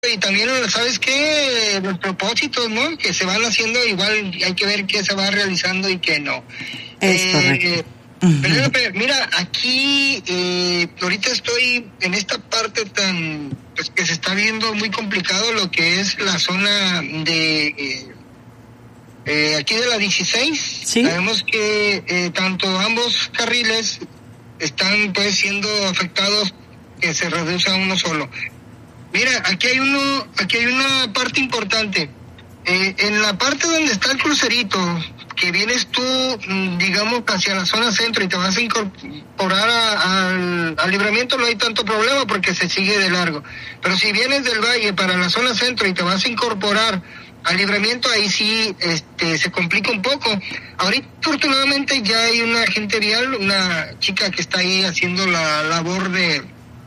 Y también, ¿sabes qué? Los propósitos, ¿no? Que se van haciendo, igual hay que ver qué se va realizando y qué no. Es correcto. Pero mira, aquí ahorita estoy en esta parte tan, pues que se está viendo muy complicado lo que es la zona de aquí de la 16. ¿Sí? Sabemos que tanto ambos carriles están pues siendo afectados, que se reduce a uno solo. Mira, aquí hay una parte importante. En la parte donde está el crucerito, que vienes tú, digamos, hacia la zona centro y te vas a incorporar al libramiento, no hay tanto problema porque se sigue de largo. Pero si vienes del valle para la zona centro y te vas a incorporar al libramiento, ahí sí se complica un poco. Ahorita, afortunadamente, ya hay una agente vial, una chica que está ahí haciendo la labor de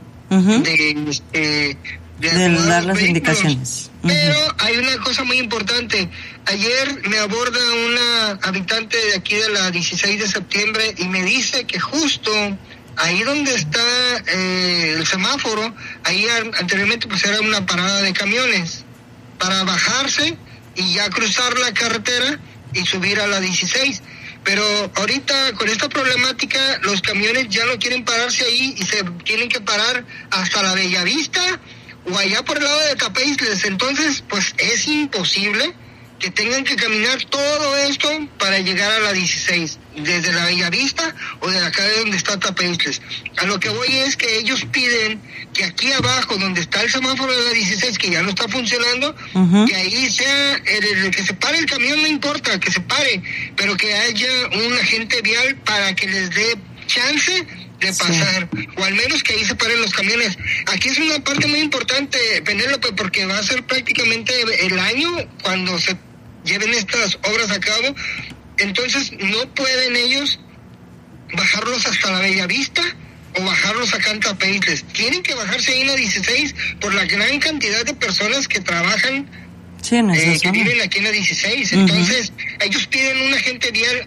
dar las indicaciones. Pero hay una cosa muy importante. Ayer me aborda una habitante de aquí de la 16 de septiembre y me dice que justo ahí donde está el semáforo, ahí anteriormente pues era una parada de camiones para bajarse y ya cruzar la carretera y subir a la 16. Pero ahorita con esta problemática los camiones ya no quieren pararse ahí y se tienen que parar hasta la Bellavista o allá por el lado de Tapeistles. Entonces pues es imposible que tengan que caminar todo esto para llegar a la 16, desde la Bellavista o de acá de donde está Tapeistles. A lo que voy es que ellos piden que aquí abajo, donde está el semáforo de la 16, que ya no está funcionando, que ahí sea el que se pare el camión, no importa, que se pare, pero que haya un agente vial para que les dé chance de pasar, o al menos que ahí se paren los camiones. Aquí es una parte muy importante, Penélope, porque va a ser prácticamente el año cuando se lleven estas obras a cabo. Entonces no pueden ellos bajarlos hasta la Bellavista o bajarlos acá en Tapeistles. Tienen que bajarse ahí en la 16 por la gran cantidad de personas que trabajan, que viven aquí en la 16. Entonces ellos piden un agente vial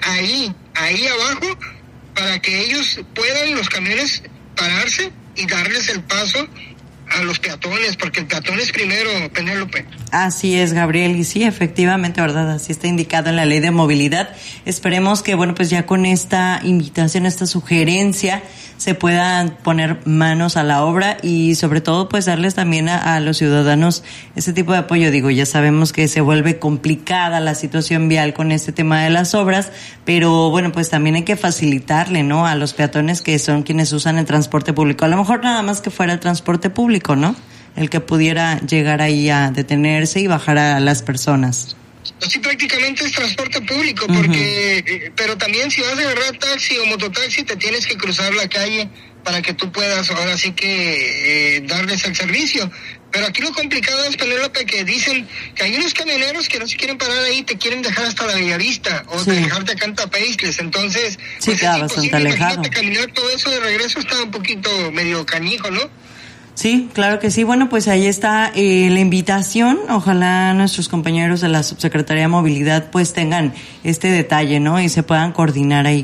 ahí abajo, para que ellos puedan, los camiones, pararse y darles el paso a los peatones, porque el peatón es primero, Penélope. Así es, Gabriel, y sí, efectivamente, ¿verdad? Así está indicado en la ley de movilidad. Esperemos que, bueno, pues ya con esta invitación, esta sugerencia, se puedan poner manos a la obra y sobre todo pues darles también a los ciudadanos ese tipo de apoyo. Digo, ya sabemos que se vuelve complicada la situación vial con este tema de las obras, pero bueno, pues también hay que facilitarle, ¿no?, a los peatones que son quienes usan el transporte público. A lo mejor nada más que fuera el transporte público, ¿no?, el que pudiera llegar ahí a detenerse y bajar a las personas. Sí, prácticamente es transporte público, porque pero también si vas a agarrar taxi o mototaxi te tienes que cruzar la calle para que tú puedas ahora sí que darles el servicio. Pero aquí lo complicado es, Penélope, que dicen que hay unos camioneros que no se quieren parar ahí, te quieren dejar hasta la Bellavista o dejarte acá en Tapeistles. Entonces pues queda bastante alejado. Imagínate, caminar todo eso de regreso está un poquito medio canijo, ¿no? Sí, claro que sí. Bueno, pues ahí está la invitación. Ojalá nuestros compañeros de la Subsecretaría de Movilidad pues tengan este detalle, ¿no? Y se puedan coordinar ahí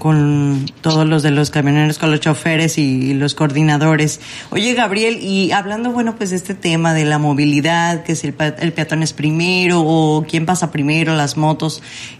con todos los de los camioneros, con los choferes y los coordinadores. Oye, Gabriel, y hablando, bueno, pues de este tema de la movilidad, que si el peatón es primero o quién pasa primero, las motos,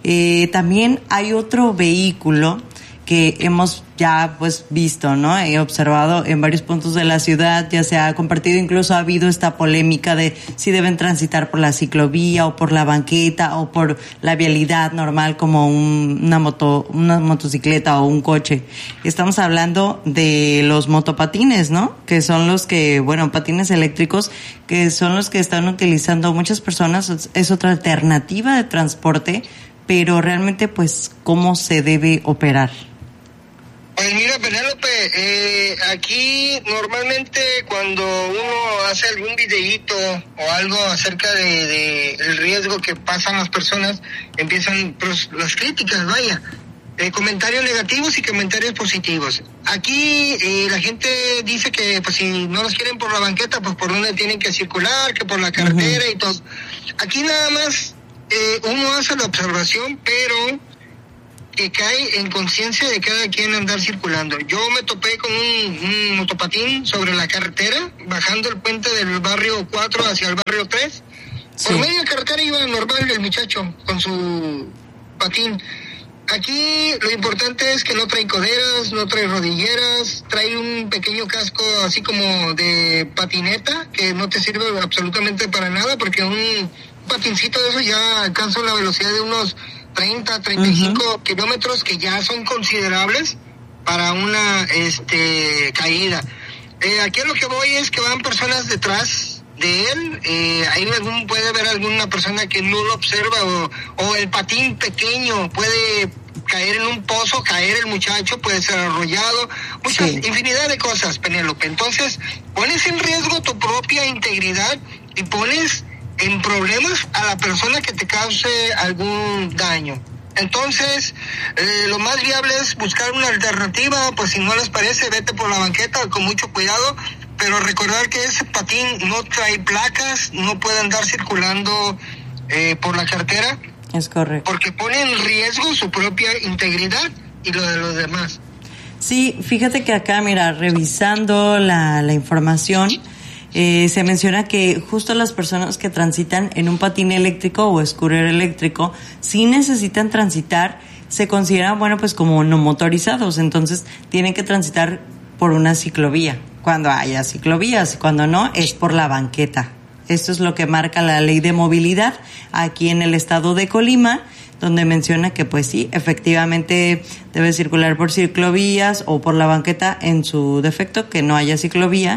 también hay otro vehículo que hemos ya pues visto, ¿no? He observado en varios puntos de la ciudad, ya se ha compartido, incluso ha habido esta polémica de si deben transitar por la ciclovía o por la banqueta o por la vialidad normal como una motocicleta o un coche. Estamos hablando de los motopatines, ¿no? Que son los que, bueno, patines eléctricos, que son los que están utilizando muchas personas. Es otra alternativa de transporte, pero realmente pues ¿cómo se debe operar? Pues mira, Penélope, aquí normalmente cuando uno hace algún videíto o algo acerca de el riesgo que pasan las personas, empiezan pues, las críticas, vaya, comentarios negativos y comentarios positivos. Aquí la gente dice que pues si no los quieren por la banqueta, pues por dónde tienen que circular, que por la carretera y todo. Aquí nada más uno hace la observación, pero que cae en conciencia de cada quien andar circulando. Yo me topé con un motopatín sobre la carretera, bajando el puente del barrio 4 hacia el barrio 3. Sí. Por media carretera iba normal el muchacho con su patín. Aquí lo importante es que no trae coderas, no trae rodilleras, trae un pequeño casco así como de patineta que no te sirve absolutamente para nada, porque un patincito de eso ya alcanza una velocidad de unos 30, 35 kilómetros, que ya son considerables para una caída. Aquí a lo que voy es que van personas detrás de él, puede haber alguna persona que no lo observa, o el patín pequeño puede caer en un pozo, caer el muchacho, puede ser arrollado, infinidad de cosas, Penélope. Entonces, pones en riesgo tu propia integridad y pones en problemas a la persona que te cause algún daño. Entonces, lo más viable es buscar una alternativa, pues si no les parece, vete por la banqueta con mucho cuidado, pero recordar que ese patín no trae placas, no puede andar circulando por la carretera. Es correcto. Porque pone en riesgo su propia integridad y lo de los demás. Sí, fíjate que acá, mira, revisando la información, se menciona que justo las personas que transitan en un patín eléctrico o scooter eléctrico, sí necesitan transitar, se consideran, bueno, pues como no motorizados, entonces tienen que transitar por una ciclovía, cuando haya ciclovías, y cuando no, es por la banqueta. Esto es lo que marca la ley de movilidad aquí en el estado de Colima, donde menciona que pues sí, efectivamente debe circular por ciclovías o por la banqueta en su defecto, que no haya ciclovía.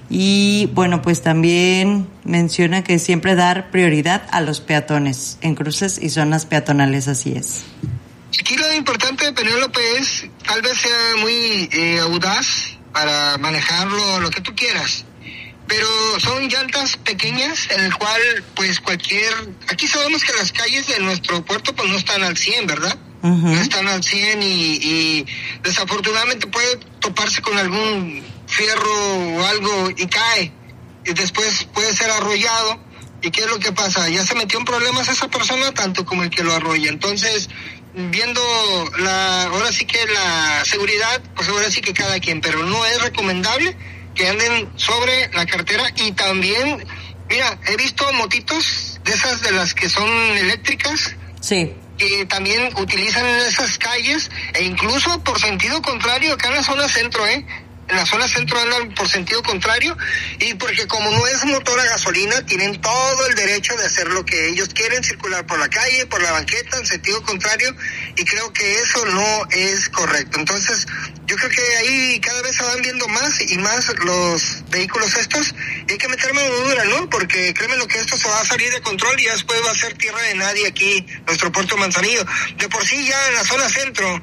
Y bueno, pues también menciona que siempre dar prioridad a los peatones en cruces y zonas peatonales, así es. Aquí lo importante de Penélope es, tal vez sea muy audaz para manejarlo, lo que tú quieras, pero son llantas pequeñas en el cual pues aquí sabemos que las calles de nuestro puerto pues no están al 100, ¿verdad? No están al 100 y desafortunadamente puede toparse con algún fierro o algo y cae, y después puede ser arrollado. ¿Y qué es lo que pasa? Ya se metió en problemas esa persona, tanto como el que lo arrolla. Entonces, viendo ahora sí que la seguridad, pues ahora sí que cada quien, pero no es recomendable que anden sobre la carretera. Y también, mira, he visto motitos de esas de las que son eléctricas. Sí. Que también utilizan esas calles, e incluso por sentido contrario, acá en la zona centro, en la zona centro andan por sentido contrario, y porque como no es motor a gasolina, tienen todo el derecho de hacer lo que ellos quieren, circular por la calle, por la banqueta, en sentido contrario, y creo que eso no es correcto. Entonces, yo creo que ahí cada vez se van viendo más y más los vehículos estos, y hay que meterme en dura, ¿no? Porque créeme lo que esto se va a salir de control y ya después va a ser tierra de nadie aquí, nuestro puerto Manzanillo. De por sí ya en la zona centro,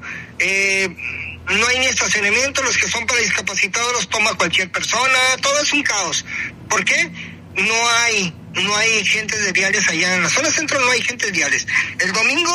no hay ni estacionamiento, los que son para discapacitados los toma cualquier persona, todo es un caos. ¿Por qué? No hay gentes de viales allá en la zona centro, no hay gentes viales. El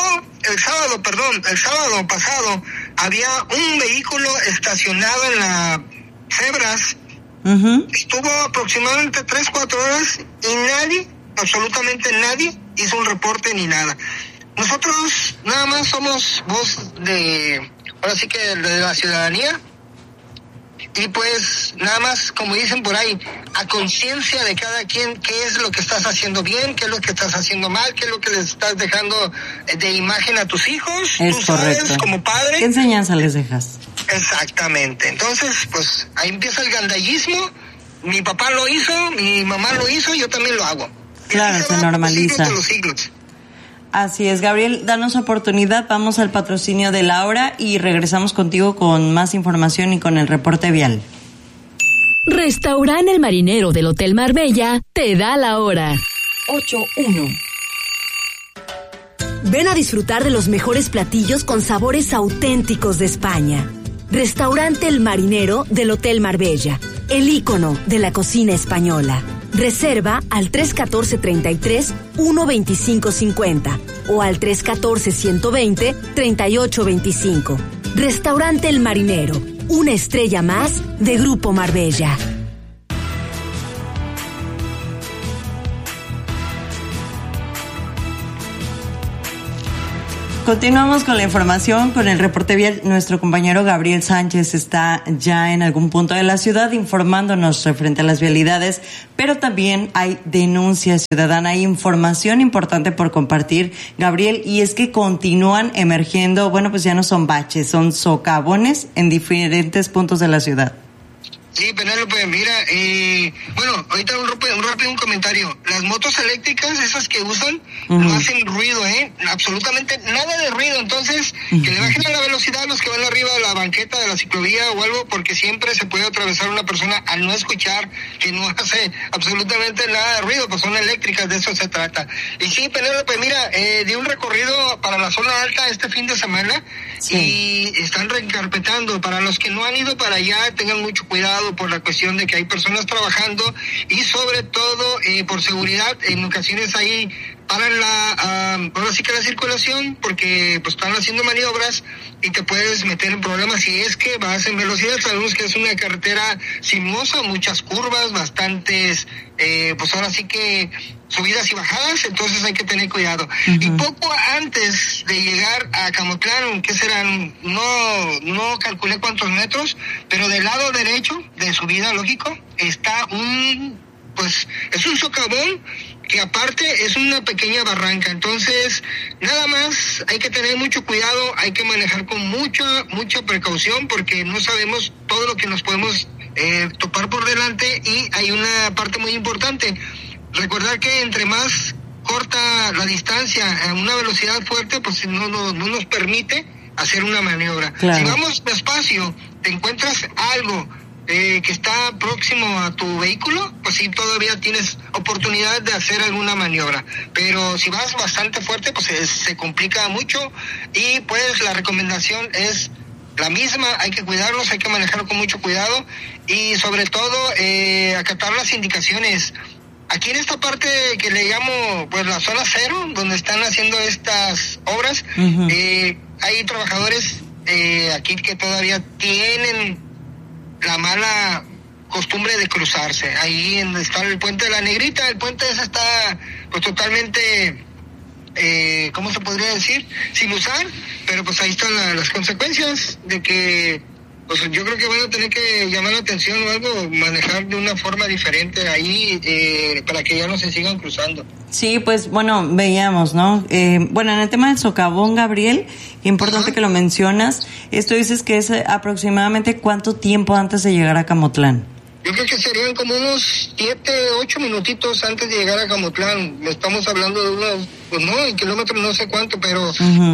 sábado pasado había un vehículo estacionado en la Cebras, estuvo aproximadamente 3-4 horas y nadie, absolutamente nadie, hizo un reporte ni nada. Nosotros nada más somos voz ahora sí que de la ciudadanía, y pues nada más, como dicen por ahí, a conciencia de cada quien, qué es lo que estás haciendo bien, qué es lo que estás haciendo mal, qué es lo que les estás dejando de imagen a tus hijos. Es tú correcto. Sabes, como padre. ¿Qué enseñanza les dejas? Exactamente. Entonces, pues ahí empieza el gandallismo. Mi papá lo hizo, mi mamá lo hizo, yo también lo hago. Claro, se normaliza. Por los siglos. Así es, Gabriel, danos oportunidad, vamos al patrocinio de la hora y regresamos contigo con más información y con el reporte vial. Restaurante El Marinero del Hotel Marbella te da la hora. 8:01. Ven a disfrutar de los mejores platillos con sabores auténticos de España. Restaurante El Marinero del Hotel Marbella, el ícono de la cocina española. Reserva al 314-33-12550 o al 314-120-3825. Restaurante El Marinero, una estrella más de Grupo Marbella. Continuamos con la información, con el reporte vial. Nuestro compañero Gabriel Sánchez está ya en algún punto de la ciudad informándonos frente a las vialidades, pero también hay denuncia ciudadana, hay información importante por compartir, Gabriel, y es que continúan emergiendo, bueno, pues ya no son baches, son socavones en diferentes puntos de la ciudad. Sí, Penélope, mira, bueno, ahorita un rápido comentario. Las motos eléctricas, esas que usan, no hacen ruido, absolutamente nada de ruido. Entonces, que le bajen a la velocidad a los que van arriba de la banqueta de la ciclovía o algo, porque siempre se puede atravesar una persona al no escuchar, que no hace absolutamente nada de ruido, pues son eléctricas, de eso se trata. Y sí, Penélope, mira, di un recorrido para la zona alta este fin de semana, y están reencarpetando. Para los que no han ido para allá, tengan mucho cuidado por la cuestión de que hay personas trabajando y sobre todo por seguridad. En ocasiones ahí paran ahora sí que la circulación, porque pues están haciendo maniobras y te puedes meter en problemas si es que vas en velocidad. Sabemos que es una carretera sinuosa, muchas curvas, bastantes pues ahora sí que subidas y bajadas, entonces hay que tener cuidado. Y poco antes de llegar a Camotlán, que serán, no calculé cuántos metros, pero del lado derecho de subida, lógico, está es un socavón que aparte es una pequeña barranca. Entonces, nada más hay que tener mucho cuidado, hay que manejar con mucha precaución, porque no sabemos todo lo que nos podemos topar por delante. Y hay una parte muy importante: recordar que entre más corta la distancia a una velocidad fuerte, pues no nos permite hacer una maniobra. Claro. Si vamos despacio, te encuentras algo que está próximo a tu vehículo, pues sí, todavía tienes oportunidad de hacer alguna maniobra. Pero si vas bastante fuerte, pues se complica mucho, y pues la recomendación es la misma: hay que cuidarnos, hay que manejar con mucho cuidado y sobre todo acatar las indicaciones. Aquí en esta parte que le llamo pues la zona cero, donde están haciendo estas obras, hay trabajadores aquí que todavía tienen la mala costumbre de cruzarse. Ahí está el puente de la Negrita. El puente ese está pues totalmente ¿cómo se podría decir? Sin usar, pero pues ahí están las consecuencias de que pues yo creo que van a tener que llamar la atención o algo, manejar de una forma diferente ahí para que ya no se sigan cruzando. Sí, pues bueno, veíamos, ¿no? Bueno, en el tema del socavón, Gabriel, qué importante que lo mencionas. Esto dices que es aproximadamente ¿cuánto tiempo antes de llegar a Camotlán? Yo creo que serían como unos 7, 8 minutitos antes de llegar a Camotlán. Estamos hablando de unos, pues no, en kilómetros no sé cuánto, pero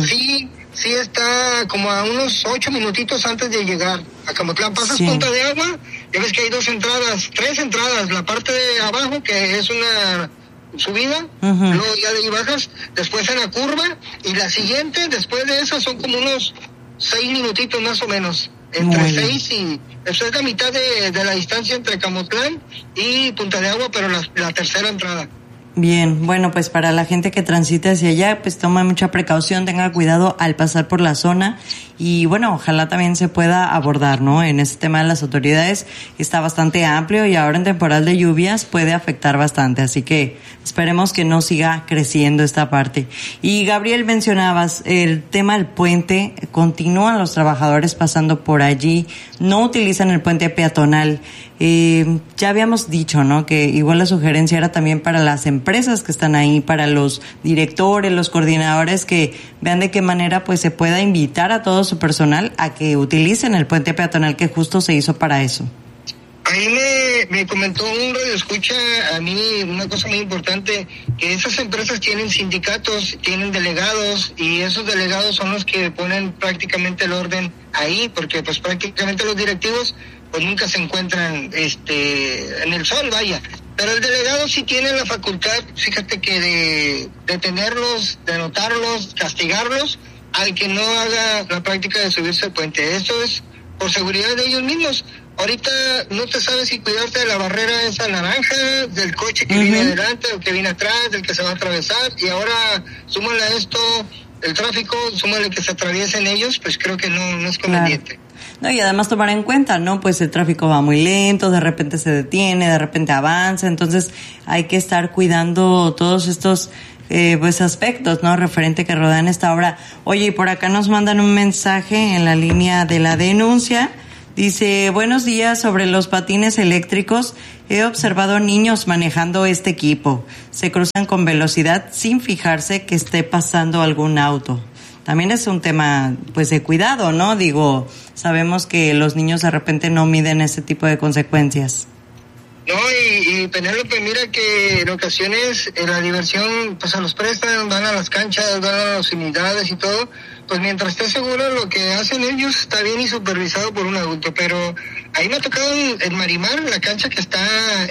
sí está como a unos 8 minutitos antes de llegar a Camotlán. Pasas Punta de Agua, ya ves que hay 3 entradas, la parte de abajo que es una subida, luego ya de ahí bajas, después en la curva, y la siguiente, después de esa, son como unos 6 minutitos más o menos, entre 6 y... Eso es la mitad de la distancia entre Camotlán y Punta de Agua, pero la tercera entrada. Bien, bueno, pues para la gente que transite hacia allá, pues toma mucha precaución, tenga cuidado al pasar por la zona, y bueno, ojalá también se pueda abordar, ¿no? En este tema de las autoridades está bastante amplio, y ahora en temporal de lluvias puede afectar bastante, así que esperemos que no siga creciendo esta parte. Y Gabriel, mencionabas el tema del puente, continúan los trabajadores pasando por allí, no utilizan el puente peatonal. Ya habíamos dicho, ¿no?, que igual la sugerencia era también para las empresas que están ahí, para los directores, los coordinadores, que vean de qué manera pues se pueda invitar a todo su personal a que utilicen el puente peatonal, que justo se hizo para eso. Ahí me comentó un radioescucha a mí una cosa muy importante, que esas empresas tienen sindicatos, tienen delegados, y esos delegados son los que ponen prácticamente el orden ahí, porque pues prácticamente los directivos pues nunca se encuentran en el sol, vaya. Pero el delegado sí tiene la facultad, fíjate, que de detenerlos, de anotarlos, castigarlos al que no haga la práctica de subirse al puente. Esto es por seguridad de ellos mismos. Ahorita no te sabes si cuidarte de la barrera esa naranja, del coche que viene adelante o que viene atrás, del que se va a atravesar, y ahora súmale a esto el tráfico, súmale que se atraviesen ellos, pues creo que no es conveniente. Claro. No, y además tomar en cuenta, ¿no? Pues el tráfico va muy lento, de repente se detiene, de repente avanza, entonces hay que estar cuidando todos estos pues aspectos, ¿no? Referente que rodean esta obra. Oye, y por acá nos mandan un mensaje en la línea de la denuncia. Dice, buenos días, sobre los patines eléctricos. He observado niños manejando este equipo. Se cruzan con velocidad sin fijarse que esté pasando algún auto. También es un tema, pues, de cuidado, ¿no? Digo, sabemos que los niños de repente no miden ese tipo de consecuencias. No, y Penélope, mira que en ocasiones la diversión, pues, a los prestan, van a las canchas, van a las unidades y todo. Pues mientras esté seguro lo que hacen ellos está bien y supervisado por un adulto. Pero ahí me ha tocado en Marimar, la cancha que está,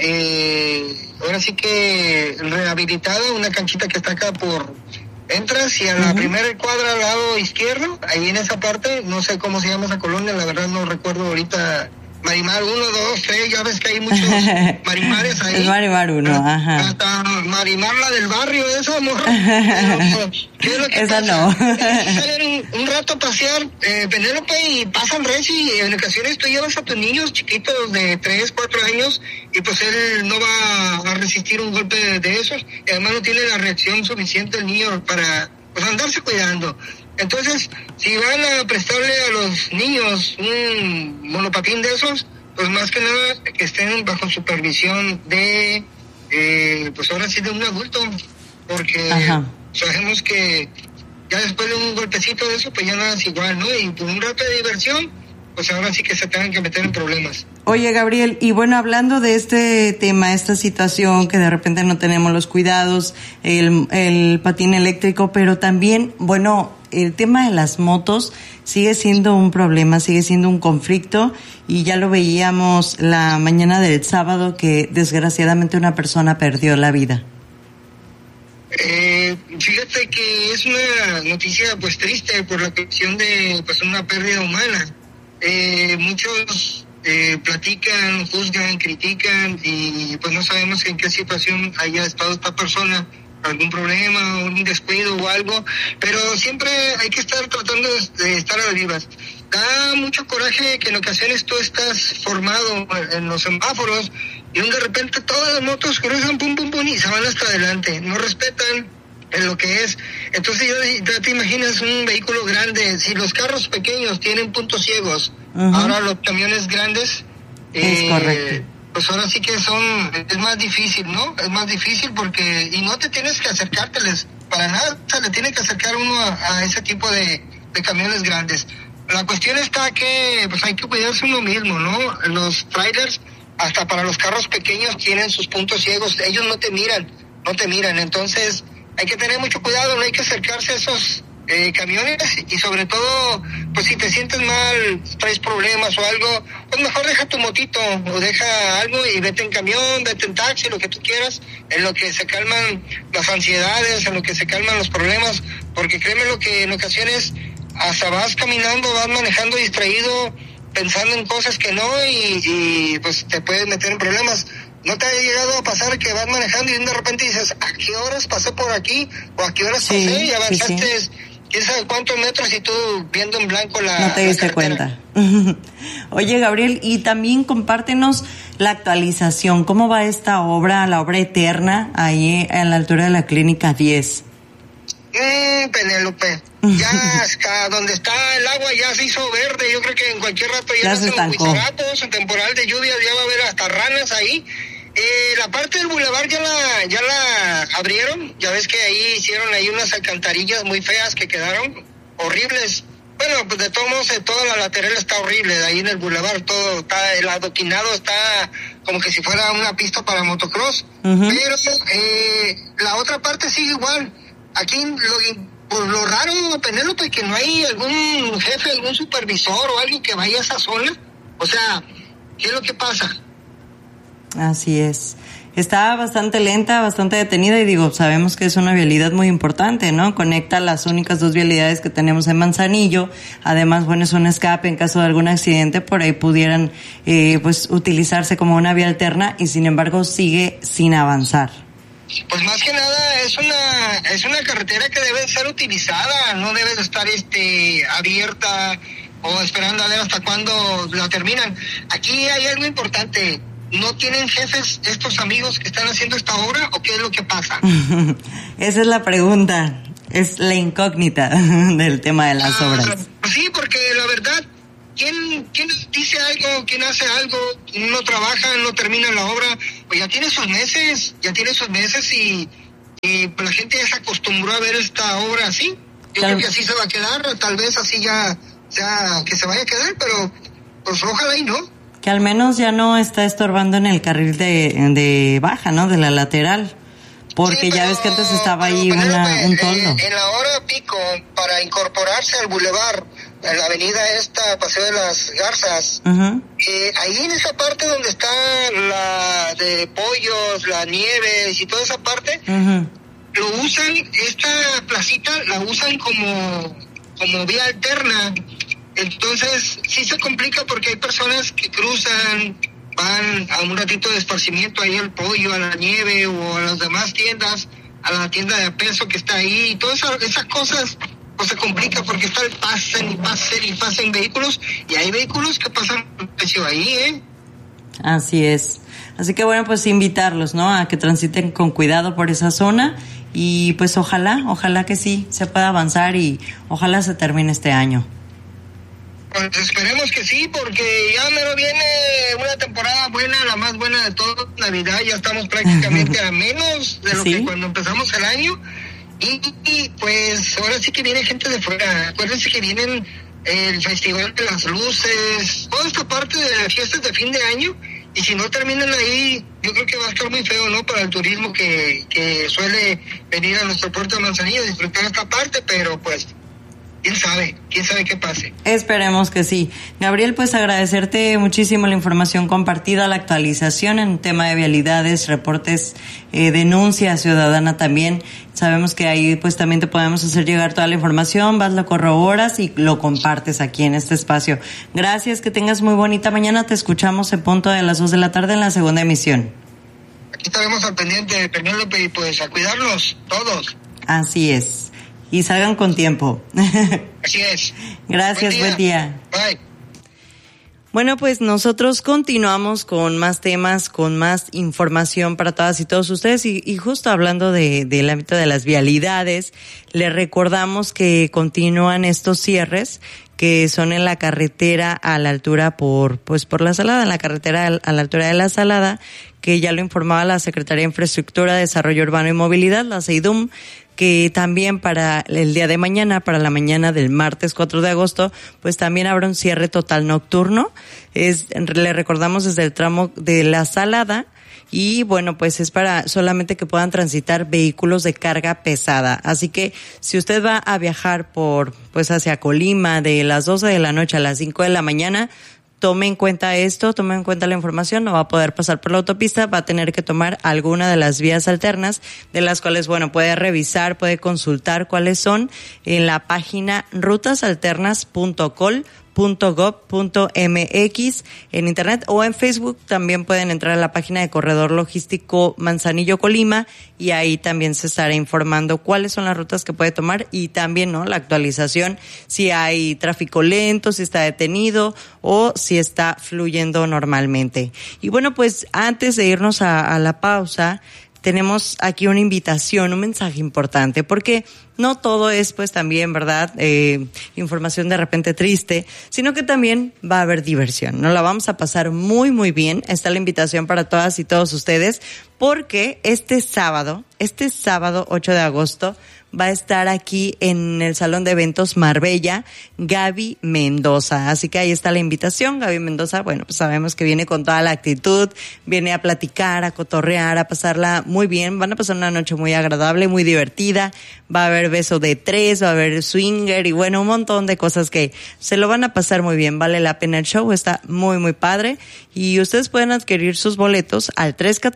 ahora sí que rehabilitada, una canchita que está acá por... Entras y a la primera cuadra al lado izquierdo, ahí en esa parte, no sé cómo se llama esa colonia, la verdad no recuerdo ahorita. Marimar 1, 2, 3, ya ves que hay muchos Marimares ahí. Es Marimar 1, ajá. Hasta Marimar, la del barrio, esa morra. ¿Qué es lo que esa pasa? no. Salen un rato a pasear, Penélope, y pasan recio, y en ocasiones tú llevas a tus niños chiquitos de 3, 4 años, y pues él no va a resistir un golpe de esos, y además no tiene la reacción suficiente el niño para, pues, andarse cuidando. Entonces, si van a prestarle a los niños un monopatín de esos, pues más que nada que estén bajo supervisión de, pues ahora sí de un adulto, porque sabemos que ya después de un golpecito de eso, pues ya nada es igual, ¿no? Y por un rato de diversión, pues ahora sí que se tengan que meter en problemas. Oye, Gabriel, y bueno, hablando de este tema, esta situación que de repente no tenemos los cuidados, el patín eléctrico, pero también, bueno, el tema de las motos sigue siendo un problema, sigue siendo un conflicto, y ya lo veíamos la mañana del sábado que desgraciadamente una persona perdió la vida. Fíjate que es una noticia pues triste por la cuestión de pues una pérdida humana. Muchos platican, juzgan, critican, y pues no sabemos en qué situación haya estado esta persona, algún problema, un descuido o algo, pero siempre hay que estar tratando de estar a las vivas. Da mucho coraje que en ocasiones tú estás formado en los semáforos y de repente todas las motos cruzan pum pum pum y se van hasta adelante, no respetan en lo que es. Entonces ya te imaginas un vehículo grande, si los carros pequeños tienen puntos ciegos, ahora los camiones grandes, es correcto. Pues ahora sí que es más difícil, ¿no? Es más difícil porque, y no te tienes que acercárteles para nada, o sea, le tiene que acercar uno a ese tipo de camiones grandes. La cuestión está que, pues hay que cuidarse uno mismo, ¿no? Los trailers, hasta para los carros pequeños, tienen sus puntos ciegos, ellos no te miran, entonces hay que tener mucho cuidado, no hay que acercarse a esos camiones, y sobre todo, pues si te sientes mal, traes problemas o algo, pues mejor deja tu motito o deja algo y vete en camión, vete en taxi, lo que tú quieras, en lo que se calman las ansiedades, en lo que se calman los problemas, porque créeme lo que en ocasiones hasta vas caminando, vas manejando distraído, pensando en cosas que no, y pues te puedes meter en problemas. ¿No te ha llegado a pasar que vas manejando y de repente dices, ¿a qué horas pasé por aquí? ¿O a qué horas pasé? Y avanzaste quién sabe cuántos metros y tú viendo en blanco la no te diste cuenta. Oye, Gabriel, y también compártenos la actualización. ¿Cómo va esta obra, la obra eterna, ahí a la altura de la Clínica 10? Penélope, ya hasta donde está el agua ya se hizo verde. Yo creo que en cualquier rato ya se estancó. En temporal de lluvia ya va a haber hasta ranas ahí. La parte del bulevar ya la abrieron. Ya ves que ahí hicieron ahí unas alcantarillas muy feas que quedaron horribles. Bueno, pues de todos modos toda la lateral está horrible. De ahí en el bulevar todo está, el adoquinado está como que si fuera una pista para motocross. Pero la otra parte sigue igual. Aquí lo raro, Penélope, que no hay algún jefe, algún supervisor o alguien que vaya a esa zona. O sea, ¿qué es lo que pasa? Así es. Está bastante lenta, bastante detenida, y digo, sabemos que es una vialidad muy importante, ¿no? Conecta las únicas 2 vialidades que tenemos en Manzanillo. Además, bueno, es un escape en caso de algún accidente, por ahí pudieran pues utilizarse como una vía alterna, y sin embargo sigue sin avanzar. Pues más que nada es una carretera que debe ser utilizada, no debe de estar abierta o esperando a ver hasta cuándo la terminan. Aquí hay algo importante. ¿No tienen jefes estos amigos que están haciendo esta obra o qué es lo que pasa? Esa es la pregunta, es la incógnita del tema de las obras. Pues sí, porque la verdad, ¿quién dice algo, quién hace algo, no trabaja, no termina la obra? Pues ya tiene sus meses y pues la gente ya se acostumbró a ver esta obra así. Yo creo que así se va a quedar, tal vez así ya que se vaya a quedar, pero pues ojalá y no. Que al menos ya no está estorbando en el carril de baja, ¿no? De la lateral. Porque sí, ya ves que antes estaba ahí un toldo. En la hora pico, para incorporarse al bulevar, en la avenida esta, Paseo de las Garzas, ahí en esa parte donde está la de pollos, la nieve y toda esa parte, lo usan, esta placita la usan como vía alterna. Entonces sí se complica porque hay personas que cruzan, van a un ratito de esparcimiento ahí al pollo, a la nieve o a las demás tiendas, a la tienda de peso que está ahí, y todas esas cosas pues se complica porque pasen vehículos, y hay vehículos que pasan precio ahí, Así es. Así que bueno, pues invitarlos, ¿no? A que transiten con cuidado por esa zona, y pues ojalá que sí se pueda avanzar y ojalá se termine este año. Pues esperemos que sí, porque ya mero viene una temporada buena, la más buena de todo, Navidad. Ya estamos prácticamente a menos de lo que cuando empezamos el año, y pues ahora sí que viene gente de fuera. Acuérdense que vienen el Festival de las Luces, toda esta parte de las fiestas de fin de año, y si no terminan ahí, yo creo que va a estar muy feo, ¿no? Para el turismo que suele venir a nuestro puerto de Manzanillo, disfrutar esta parte, pero pues quién sabe qué pase. Esperemos que sí. Gabriel, pues agradecerte muchísimo la información compartida, la actualización en tema de vialidades, reportes, denuncia ciudadana también. Sabemos que ahí pues también te podemos hacer llegar toda la información, vas, lo corroboras y lo compartes aquí en este espacio. Gracias, que tengas muy bonita mañana, te escuchamos en punto de las 2 de la tarde en la segunda emisión. Aquí estaremos al pendiente, Penélope, y pues a cuidarnos todos. Así es. Y salgan con tiempo. Así es. Gracias, buen día. Bye. Bueno, pues nosotros continuamos con más temas, con más información para todas y todos ustedes, y justo hablando del ámbito de las vialidades, les recordamos que continúan estos cierres que son en la carretera a la altura por la Salada, en la carretera a la altura de la Salada, que ya lo informaba la Secretaría de Infraestructura, Desarrollo Urbano y Movilidad, la SEIDUM, que también para el día de mañana, para la mañana del martes 4 de agosto, pues también habrá un cierre total nocturno. Le recordamos desde el tramo de la Salada, y bueno, pues es para solamente que puedan transitar vehículos de carga pesada. Así que si usted va a viajar hacia Colima de las 12 de la noche a las 5 de la mañana, tome en cuenta esto, tome en cuenta la información, no va a poder pasar por la autopista, va a tener que tomar alguna de las vías alternas, de las cuales, bueno, puede revisar, puede consultar cuáles son en la página rutasalternas.gov.mx en internet, o en Facebook también pueden entrar a la página de Corredor Logístico Manzanillo Colima, y ahí también se estará informando cuáles son las rutas que puede tomar, y también, ¿no?, la actualización, si hay tráfico lento, si está detenido o si está fluyendo normalmente. Y bueno, pues antes de irnos a la pausa, tenemos aquí una invitación, un mensaje importante, porque no todo es pues también, ¿verdad?, información de repente triste, sino que también va a haber diversión. Nos la vamos a pasar muy, muy bien. Está la invitación para todas y todos ustedes, porque este sábado 8 de agosto, va a estar aquí en el Salón de Eventos Marbella Gaby Mendoza. Así que ahí está la invitación. Gaby Mendoza, bueno, pues sabemos que viene con toda la actitud, viene a platicar, a cotorrear, a pasarla muy bien. Van a pasar una noche muy agradable, muy divertida. Va a haber beso de 3, va a haber swinger y bueno, un montón de cosas que se lo van a pasar muy bien. Vale la pena el show, está muy, muy padre. Y ustedes pueden adquirir sus boletos al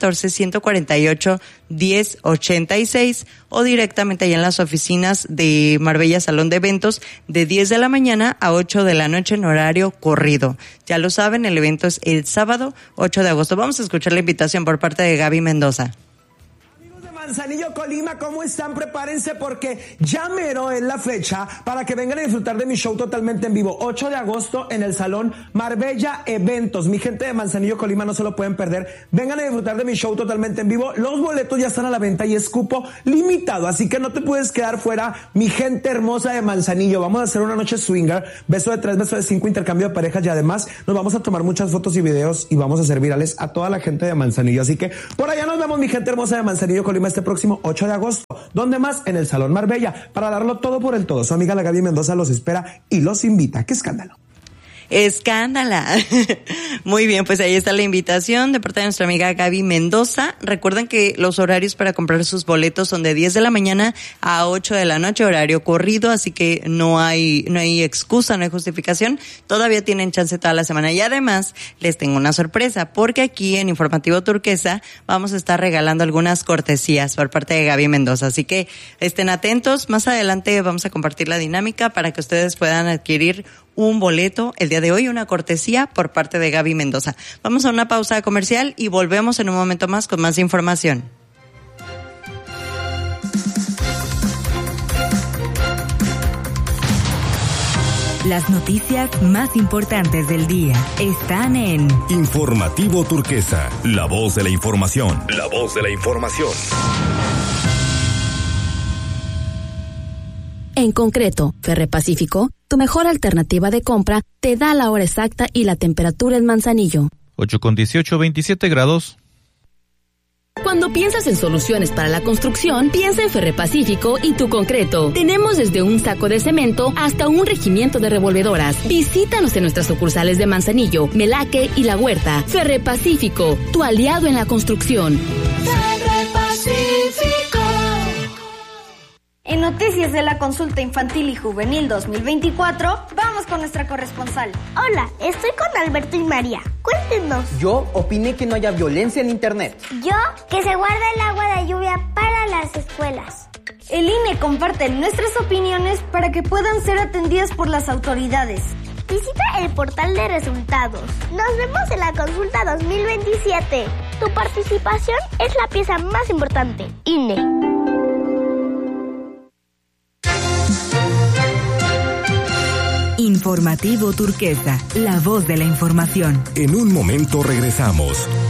314-148-1086 o directamente allá en las oficinas de Marbella Salón de Eventos de 10 de la mañana a 8 de la noche en horario corrido. Ya lo saben, el evento es el sábado 8 de agosto. Vamos a escuchar la invitación por parte de Gaby Mendoza. Manzanillo, Colima, ¿cómo están? Prepárense porque ya mero es la fecha para que vengan a disfrutar de mi show totalmente en vivo. 8 de agosto en el Salón Marbella Eventos. Mi gente de Manzanillo, Colima, no se lo pueden perder. Vengan a disfrutar de mi show totalmente en vivo. Los boletos ya están a la venta y es cupo limitado, así que no te puedes quedar fuera, mi gente hermosa de Manzanillo. Vamos a hacer una noche swinger, beso de 3, beso de 5, intercambio de parejas y además nos vamos a tomar muchas fotos y videos y vamos a hacer virales a toda la gente de Manzanillo. Así que por allá nos vemos, mi gente hermosa de Manzanillo, Colima, este próximo 8 de agosto. ¿Dónde más? En el Salón Marbella, para darlo todo por el todo. Su amiga la Gaby Mendoza los espera y los invita. ¡Qué escándalo! Escándala. Muy bien, pues ahí está la invitación de parte de nuestra amiga Gaby Mendoza. Recuerden que los horarios para comprar sus boletos son de 10 de la mañana a 8 de la noche, horario corrido, así que no hay excusa, no hay justificación. Todavía tienen chance toda la semana. Y además, les tengo una sorpresa, porque aquí en Informativo Turquesa vamos a estar regalando algunas cortesías por parte de Gaby Mendoza. Así que estén atentos. Más adelante vamos a compartir la dinámica para que ustedes puedan adquirir un boleto el día de hoy, una cortesía por parte de Gaby Mendoza. Vamos a una pausa comercial y volvemos en un momento más con más información. Las noticias más importantes del día están en Informativo Turquesa, la voz de la información. La voz de la información. En concreto, Ferrepacífico, tu mejor alternativa de compra, te da la hora exacta y la temperatura en Manzanillo. 8:18, 27 grados. Cuando piensas en soluciones para la construcción, piensa en Ferrepacífico y tu concreto. Tenemos desde un saco de cemento hasta un regimiento de revolvedoras. Visítanos en nuestras sucursales de Manzanillo, Melaque y La Huerta. Ferrepacífico, tu aliado en la construcción. Ferrepacífico. En noticias de la consulta infantil y juvenil 2024, vamos con nuestra corresponsal. Hola, estoy con Alberto y María. Cuéntenos. Yo opiné que no haya violencia en internet. Yo, que se guarda el agua de lluvia para las escuelas. El INE comparte nuestras opiniones para que puedan ser atendidas por las autoridades. Visita el portal de resultados. Nos vemos en la consulta 2027. Tu participación es la pieza más importante. INE. Informativo Turquesa, la voz de la información. En un momento regresamos.